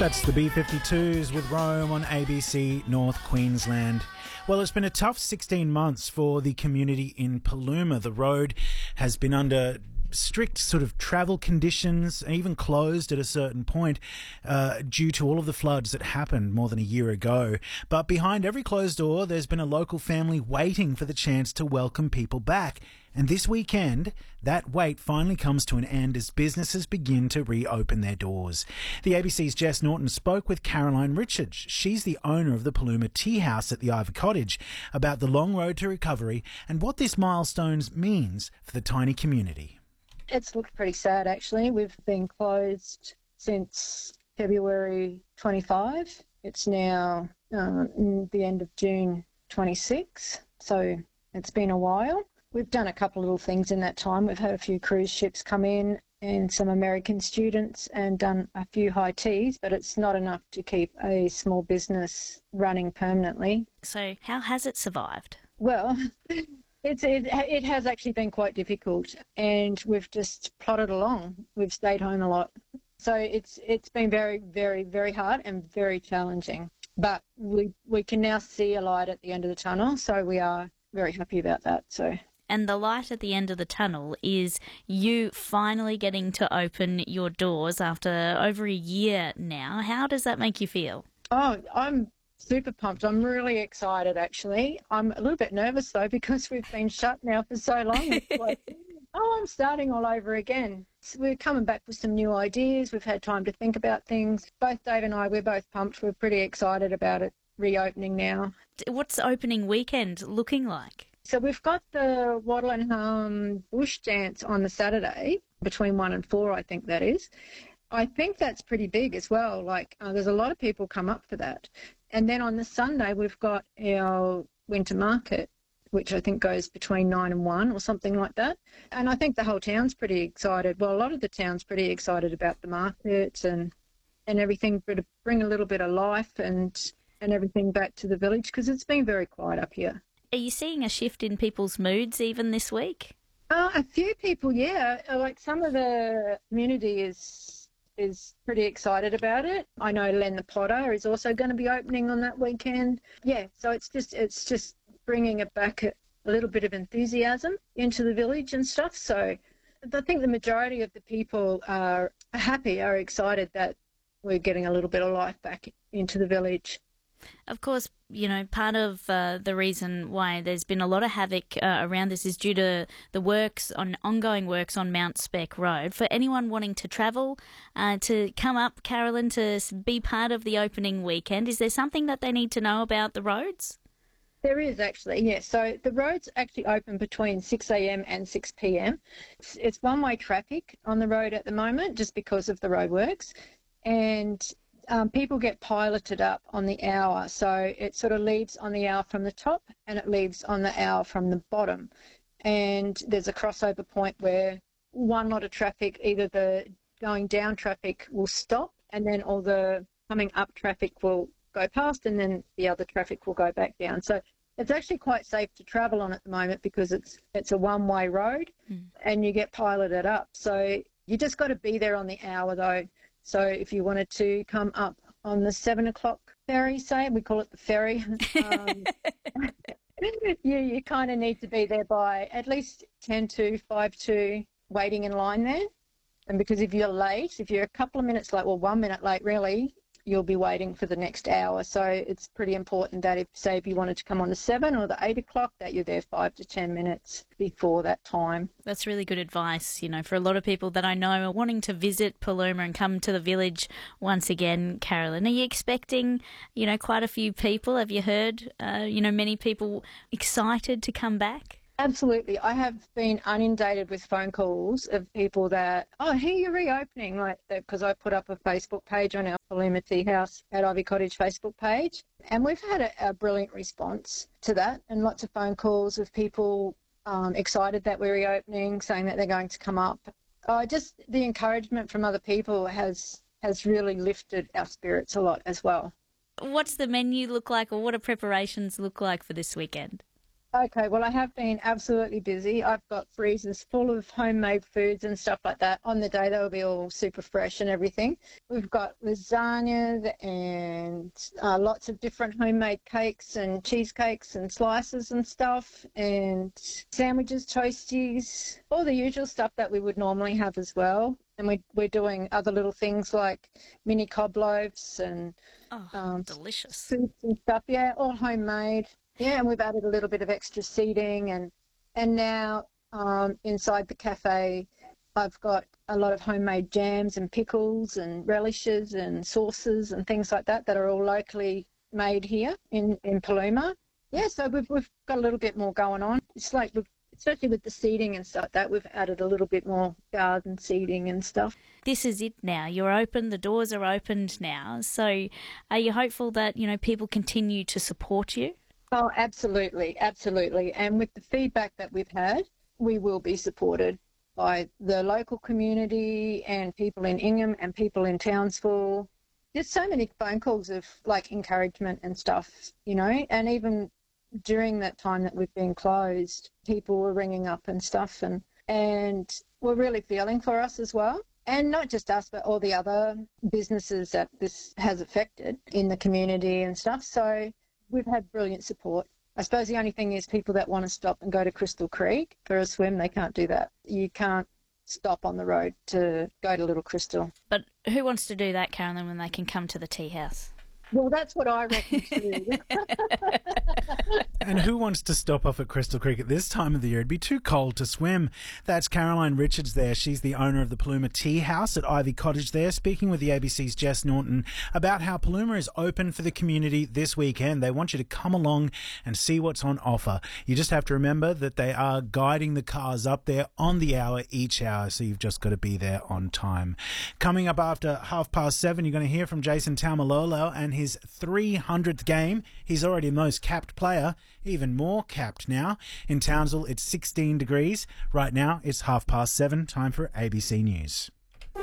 That's the B-52s with Rome on ABC North Queensland. Well, it's been a tough 16 months for the community in Paluma. The road has been under strict sort of travel conditions, even closed at a certain point due to all of the floods that happened more than a year ago. But behind every closed door, there's been a local family waiting for the chance to welcome people back. And this weekend, that wait finally comes to an end as businesses begin to reopen their doors. The ABC's Jess Norton spoke with Caroline Richards. She's the owner of the Paluma Tea House at the Ivor Cottage about the long road to recovery and what this milestone means for the tiny community. It's looked pretty sad, actually. We've been closed since February 25. It's now the end of June 26, so it's been a while. We've done a couple of little things in that time. We've had a few cruise ships come in and some American students and done a few high teas, but it's not enough to keep a small business running permanently. So how has it survived? Well, it has actually been quite difficult, and we've just plodded along. We've stayed home a lot. So it's been very, very, very hard and very challenging. But we can now see a light at the end of the tunnel, so we are very happy about that. And the light at the end of the tunnel is you finally getting to open your doors after over a year now. How does that make you feel? Oh, I'm super pumped. I'm really excited, actually. I'm a little bit nervous, though, because we've been shut now for so long. It's like, I'm starting all over again. So we're coming back with some new ideas. We've had time to think about things. Both Dave and I, we're both pumped. We're pretty excited about it reopening now. What's opening weekend looking like? So we've got the Wattle and Hum Bush Dance on the Saturday, between 1 and 4, I think that is. I think that's pretty big as well. There's a lot of people come up for that. And then on the Sunday, we've got our winter market, which I think goes between 9 and 1 or something like that. And I think the whole town's pretty excited. Well, a lot of the town's pretty excited about the markets and everything, but to bring a little bit of life and everything back to the village, because it's been very quiet up here. Are you seeing a shift in people's moods even this week? A few people, yeah. Like some of the community is pretty excited about it. I know Len the Potter is also going to be opening on that weekend. Yeah, so it's just bringing it back a little bit of enthusiasm into the village and stuff. So I think the majority of the people are happy, are excited that we're getting a little bit of life back into the village. Of course, part of the reason why there's been a lot of havoc around this is due to the ongoing works on Mount Spec Road. For anyone wanting to travel, to come up, Carolyn, to be part of the opening weekend, is there something that they need to know about the roads? There is actually, yes. So the roads actually open between 6 a.m. and 6 p.m. It's one-way traffic on the road at the moment just because of the roadworks, and people get piloted up on the hour, so it sort of leaves on the hour from the top and it leaves on the hour from the bottom. And there's a crossover point where one lot of traffic, either the going down traffic will stop and then all the coming up traffic will go past and then the other traffic will go back down. So it's actually quite safe to travel on at the moment because it's a one-way road and you get piloted up. So you just got to be there on the hour though. So if you wanted to come up on the 7 o'clock ferry, say, we call it the ferry, you kind of need to be there by at least 10 to 5 to waiting in line there. And because if you're late, if you're a couple of minutes late, well, 1 minute late really, you'll be waiting for the next hour. So it's pretty important that if you wanted to come on the 7 or the 8 o'clock, that you're there 5 to 10 minutes before that time. That's really good advice, for a lot of people that I know are wanting to visit Paluma and come to the village once again. Carolyn, are you expecting, quite a few people? Have you heard, many people excited to come back? Absolutely. I have been inundated with phone calls of people that, here you're reopening, like that, because I put up a Facebook page on our Paluma Tea House at Ivy Cottage Facebook page. And we've had a brilliant response to that and lots of phone calls of people excited that we're reopening, saying that they're going to come up. Just the encouragement from other people has really lifted our spirits a lot as well. What's the menu look like, or what do preparations look like for this weekend? Okay, well, I have been absolutely busy. I've got freezers full of homemade foods and stuff like that. On the day, they'll be all super fresh and everything. We've got lasagna and lots of different homemade cakes and cheesecakes and slices and stuff, and sandwiches, toasties, all the usual stuff that we would normally have as well. And we're doing other little things like mini cob loaves and delicious soups and stuff. Yeah, all homemade. Yeah, and we've added a little bit of extra seating, and now inside the cafe, I've got a lot of homemade jams and pickles and relishes and sauces and things like that are all locally made here in Paluma. Yeah, so we've got a little bit more going on. It's like especially with the seating and stuff like that, we've added a little bit more garden seating and stuff. This is it now. You're open. The doors are opened now. So are you hopeful that, people continue to support you? Oh, absolutely, absolutely. And with the feedback that we've had, we will be supported by the local community and people in Ingham and people in Townsville. There's so many phone calls of encouragement and stuff, and even during that time that we've been closed, people were ringing up and stuff and were really feeling for us as well. And not just us, but all the other businesses that this has affected in the community and stuff. So we've had brilliant support. I suppose the only thing is people that want to stop and go to Crystal Creek for a swim, they can't do that. You can't stop on the road to go to Little Crystal. But who wants to do that, Carolyn, when they can come to the tea house? Well, that's what I reckon too. And who wants to stop off at Crystal Creek at this time of the year? It'd be too cold to swim. That's Caroline Richards there. She's the owner of the Paluma Tea House at Ivy Cottage there, speaking with the ABC's Jess Norton about how Paluma is open for the community this weekend. They want you to come along and see what's on offer. You just have to remember that they are guiding the cars up there on the hour each hour, so you've just got to be there on time. Coming up after 7:30, you're going to hear from Jason Taumalolo and his 300th game. He's already the most capped player, even more capped now. In Townsville, it's 16 degrees. Right now, it's 7:30. Time for ABC News.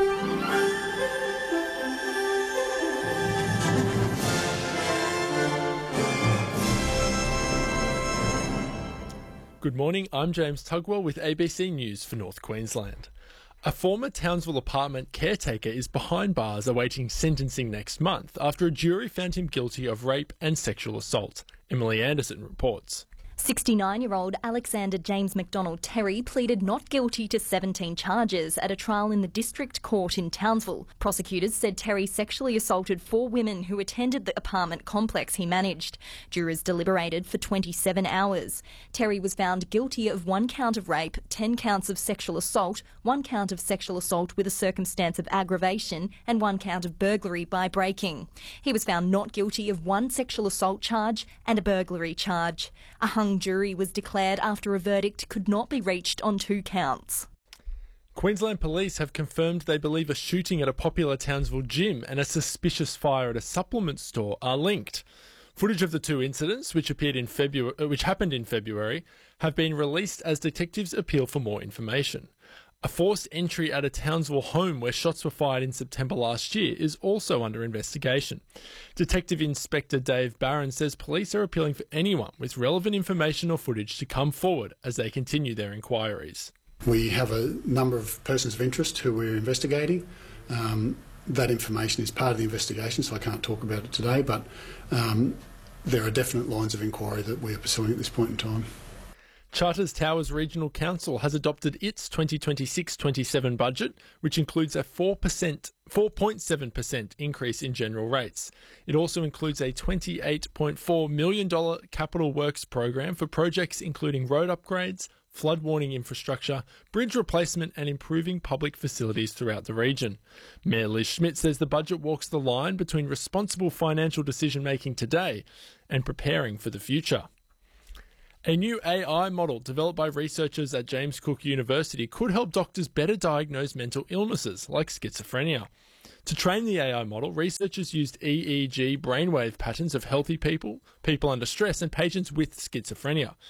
Good morning, I'm James Tugwell with ABC News for North Queensland. A former Townsville apartment caretaker is behind bars awaiting sentencing next month after a jury found him guilty of rape and sexual assault. Emily Anderson reports. 69-year-old Alexander James McDonald Terry pleaded not guilty to 17 charges at a trial in the District Court in Townsville. Prosecutors said Terry sexually assaulted 4 women who attended the apartment complex he managed. Jurors deliberated for 27 hours. Terry was found guilty of 1 count of rape, 10 counts of sexual assault, 1 count of sexual assault with a circumstance of aggravation, and 1 count of burglary by breaking. He was found not guilty of 1 sexual assault charge and a burglary charge. A hung jury was declared after a verdict could not be reached on 2 counts. Queensland Police have confirmed they believe a shooting at a popular Townsville gym and a suspicious fire at a supplement store are linked. Footage of the 2 incidents, which happened in February, have been released as detectives appeal for more information. A forced entry at a Townsville home where shots were fired in September last year is also under investigation. Detective Inspector Dave Barron says police are appealing for anyone with relevant information or footage to come forward as they continue their inquiries. We have a number of persons of interest who we're investigating. That information is part of the investigation, so I can't talk about it today, but there are definite lines of inquiry that we are pursuing at this point in time. Charters Towers Regional Council has adopted its 2026-27 budget, which includes a 4.7% increase in general rates. It also includes a $28.4 million capital works program for projects including road upgrades, flood warning infrastructure, bridge replacement and improving public facilities throughout the region. Mayor Liz Schmidt says the budget walks the line between responsible financial decision-making today and preparing for the future. A new AI model developed by researchers at James Cook University could help doctors better diagnose mental illnesses like schizophrenia. To train the AI model, researchers used EEG brainwave patterns of healthy people, people under stress, and patients with schizophrenia.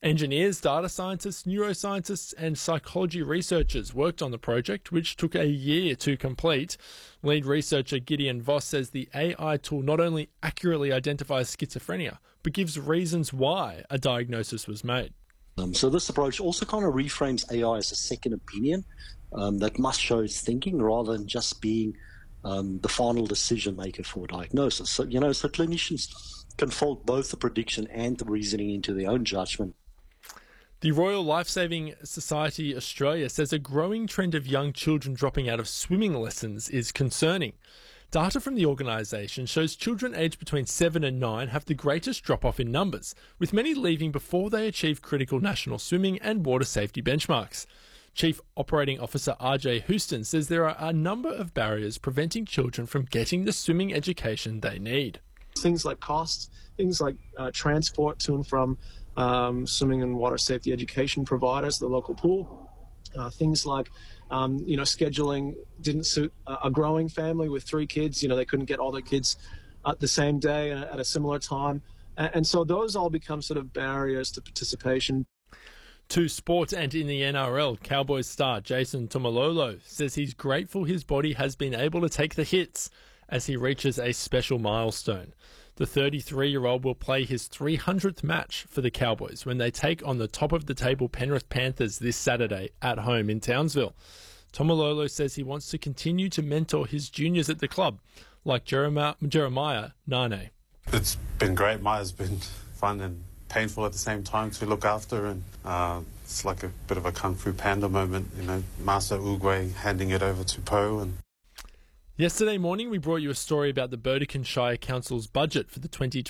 Engineers, data scientists, neuroscientists and psychology researchers worked on the project, which took a year to complete. Lead researcher Gideon Voss says the AI tool not only accurately identifies schizophrenia, but gives reasons why a diagnosis was made. So this approach also kind of reframes AI as a second opinion that must show its thinking rather than just being the final decision maker for diagnosis. So clinicians can fold both the prediction and the reasoning into their own judgment. The Royal Lifesaving Society Australia says a growing trend of young children dropping out of swimming lessons is concerning. Data from the organisation shows children aged between 7 and 9 have the greatest drop-off in numbers, with many leaving before they achieve critical national swimming and water safety benchmarks. Chief Operating Officer RJ Houston says there are a number of barriers preventing children from getting the swimming education they need. Things like costs, things like transport to and from swimming and water safety education providers, the local pool, things like scheduling didn't suit a growing family with 3 kids. They couldn't get all their kids at the same day and at a similar time. And so those all become sort of barriers to participation. To sport and in the NRL, Cowboys star Jason Taumalolo says he's grateful his body has been able to take the hits as he reaches a special milestone. The 33-year-old will play his 300th match for the Cowboys when they take on the top-of-the-table Penrith Panthers this Saturday at home in Townsville. Taumalolo says he wants to continue to mentor his juniors at the club, like Jeremiah Nane. It's been great. Maya's been fun and painful at the same time to look after, and it's like a bit of a Kung Fu Panda moment, Master Oogway handing it over to Po. And yesterday morning, we brought you a story about the Burdekin Shire Council's budget for the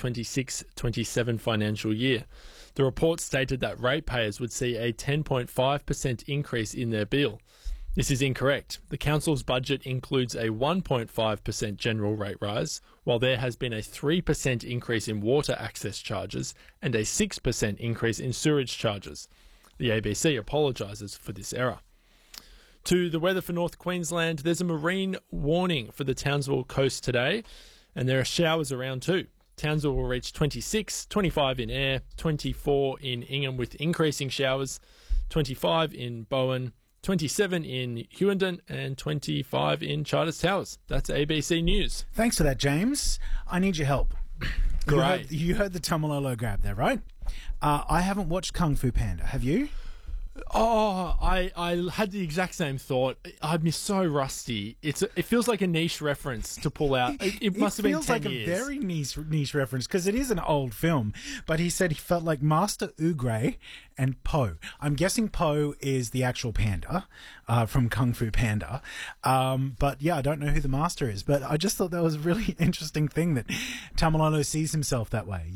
2026-27 financial year. The report stated that ratepayers would see a 10.5% increase in their bill. This is incorrect. The council's budget includes a 1.5% general rate rise, while there has been a 3% increase in water access charges and a 6% increase in sewerage charges. The ABC apologises for this error. To the weather for North Queensland, there's a marine warning for the Townsville coast today, and there are showers around too. Townsville will reach 26, 25 in Ayr, 24 in Ingham with increasing showers, 25 in Bowen, 27 in Hughenden and 25 in Charters Towers. That's ABC News. Thanks for that, James. I need your help. Great. You heard the Taumalolo grab there, right? I haven't watched Kung Fu Panda. Have you? Oh, I had the exact same thought. I'm so rusty. It feels like a niche reference to pull out. It must have been 10 years. It feels like a very niche reference because it is an old film. But he said he felt like Master Oogway and Po. I'm guessing Po is the actual panda from Kung Fu Panda. But yeah, I don't know who the master is. But I just thought that was a really interesting thing that Taumalolo sees himself that way,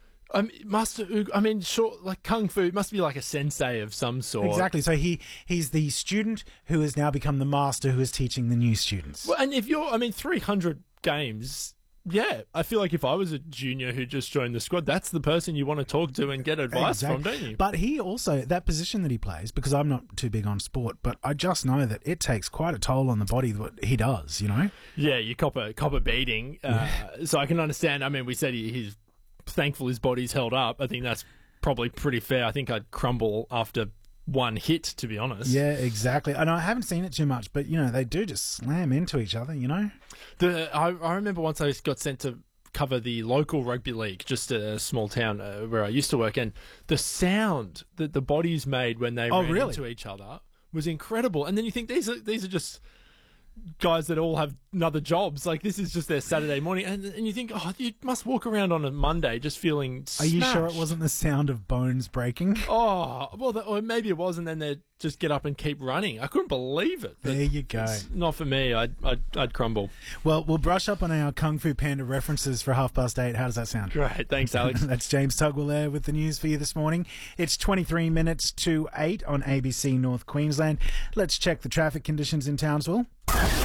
Master Oogway, sure, like Kung Fu, it must be like a sensei of some sort. Exactly. So he's the student who has now become the master who is teaching the new students. Well, and if 300 games, yeah, I feel like if I was a junior who just joined the squad, that's the person you want to talk to and get advice from, don't you? But he also, that position that he plays, because I'm not too big on sport, but I just know that it takes quite a toll on the body what he does, Yeah, you cop a beating. So I can understand. We said he's thankful his body's held up. I think that's probably pretty fair. I think I'd crumble after one hit, to be honest. Yeah, exactly. And I haven't seen it too much, but they do just slam into each other. I remember once I got sent to cover the local rugby league, just a small town where I used to work, and the sound that the bodies made when they ran into each other was incredible. And then you think these are just guys that all have other jobs. Like, this is just their Saturday morning, and you think, you must walk around on a Monday just feeling smashed. Are you sure it wasn't the sound of bones breaking? Oh, well, or maybe it was, and then they just get up and keep running. I couldn't believe it. There you go. It's not for me. I'd crumble. Well, we'll brush up on our Kung Fu Panda references for 8:30. How does that sound? Great. Thanks, Alex. That's James Tugwell there with the news for you this morning. It's 23 minutes to 8 on ABC North Queensland. Let's check the traffic conditions in Townsville.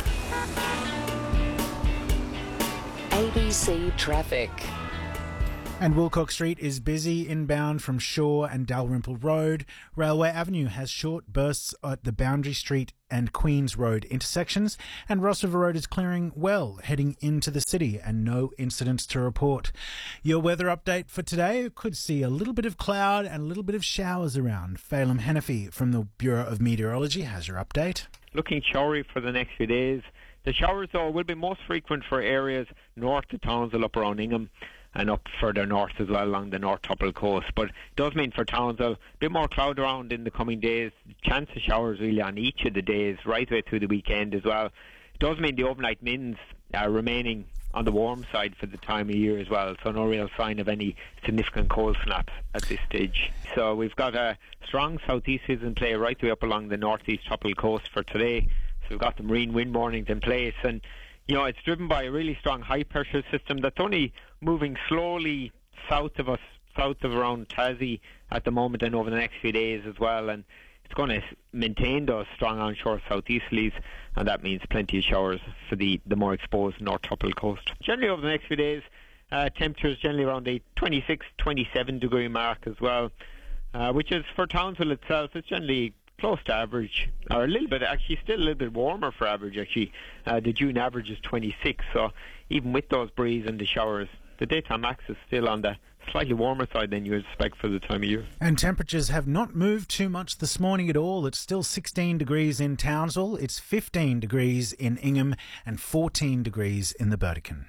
ABC Traffic. And Wilcox Street is busy inbound from Shaw and Dalrymple Road. Railway Avenue has short bursts at the Boundary Street and Queens Road intersections, and Ross River Road is clearing well heading into the city, and no incidents to report. Your weather update for today could see a little bit of cloud and a little bit of showers around. Phelim Hennepy from the Bureau of Meteorology has your update. Looking showery for the next few days. The showers, though, will be most frequent for areas north of Townsville, up around Ingham, and up further north as well along the North Tupple coast. But it does mean for Townsville, a bit more cloud around in the coming days. Chance of showers really on each of the days, right way through the weekend as well. It does mean the overnight mins are remaining on the warm side for the time of year as well, so no real sign of any significant cold snaps at this stage. So we've got a strong southeast winds in play right the way up along the northeast Tupple coast for today. So we've got the marine wind warnings in place, and it's driven by a really strong high pressure system that's only moving slowly south of us, south of around Tassie at the moment, and over the next few days as well. And it's going to maintain those strong onshore southeasterlies, and that means plenty of showers for the more exposed North Tupple coast. Generally over the next few days, temperatures generally around the 26-27 degree mark as well, which is for Townsville itself, it's generally close to average, or a little bit, actually still a little bit warmer for average actually. The June average is 26, so even with those breeze and the showers, the daytime max is still on the slightly warmer side than you would expect for the time of year. And temperatures have not moved too much this morning at all. It's still 16 degrees in Townsville, it's 15 degrees in Ingham, and 14 degrees in the Burdekin.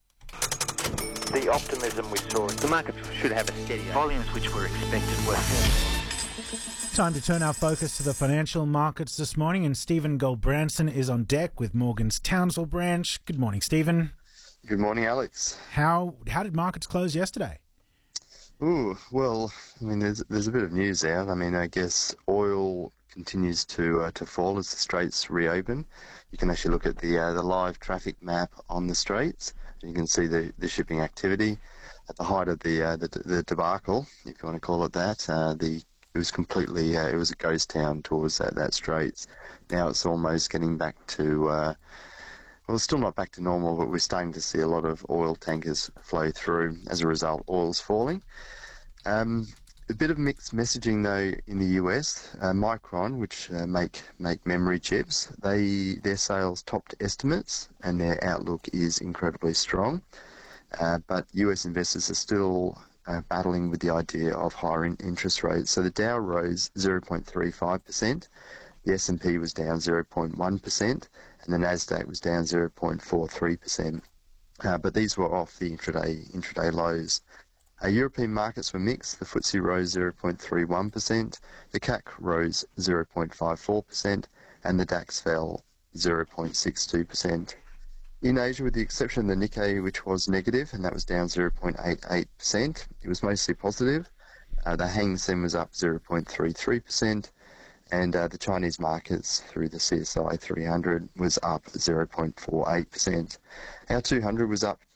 The optimism we saw, the market should have a steady volumes which were expected were. Time to turn our focus to the financial markets this morning, and Stephen Goldbranson is on deck with Morgan's Townsville branch. Good morning, Stephen. Good morning, Alex. How did markets close yesterday? Well, I mean, there's a bit of news out. I mean, I guess oil continues to fall as the straits reopen. You can actually look at the live traffic map on the straits. You can see the shipping activity at the height of the debacle, if you want to call it that. It was completely, it was a ghost town towards that straits. Now it's almost getting back to, well, it's still not back to normal, but we're starting to see a lot of oil tankers flow through. As a result, oil's falling. A bit of mixed messaging though in the US. Micron, which make memory chips, their sales topped estimates and their outlook is incredibly strong. But US investors are still battling with the idea of higher interest rates. So the Dow rose 0.35%, the S&P was down 0.1%, and the Nasdaq was down 0.43%. But these were off the intraday lows. European markets were mixed. The FTSE rose 0.31%, the CAC rose 0.54%, and the DAX fell 0.62%. In Asia, with the exception of the Nikkei, which was negative, and that was down 0.88%, it was mostly positive. The Hang Seng was up 0.33%, and the Chinese markets through the CSI 300 was up 0.48%. Our 200 was up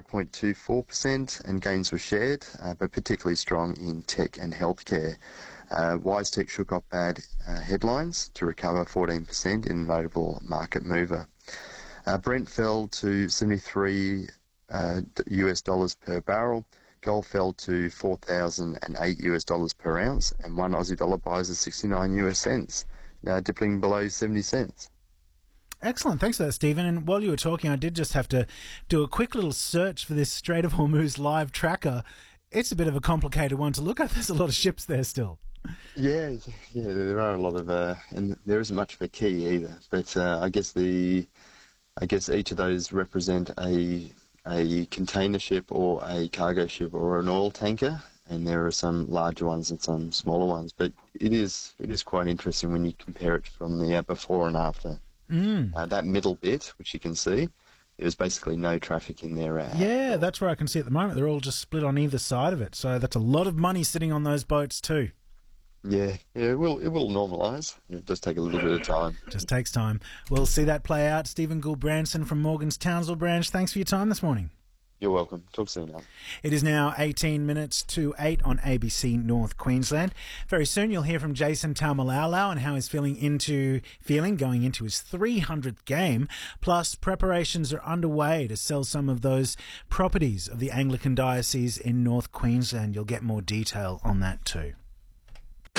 0.24%, and gains were shared, but particularly strong in tech and healthcare. WiseTech shook off bad headlines to recover 14% in a notable market mover. Brent fell to $73 US dollars per barrel. Gold fell to $4,008 US dollars per ounce, and one Aussie dollar buys at 69 US cents, now dipping below 70 cents. Excellent. Thanks for that, Stephen. And while you were talking, I did just have to do a quick little search for this Strait of Hormuz live tracker. It's a bit of a complicated one to look at. There's a lot of ships there still. Yeah, there are a lot of, and there isn't much of a key either. But I guess each of those represent a container ship or a cargo ship or an oil tanker, and there are some larger ones and some smaller ones. But it is quite interesting when you compare it from the before and after. That middle bit, which you can see, there's basically no traffic in there. Yeah, that's where I can see at the moment. They're all just split on either side of it. So that's a lot of money sitting on those boats too. Yeah, it will normalise. It does take a little bit of time. Just takes time. We'll see that play out. Stephen Goldbranson from Morgan's Townsville branch. Thanks for your time this morning. You're welcome. Talk soon, Al. It is now 18 minutes to 8 on ABC North Queensland. Very soon you'll hear from Jason Taumalolo and how he's feeling going into his 300th game. Plus, preparations are underway to sell some of those properties of the Anglican Diocese in North Queensland. You'll get more detail on that too.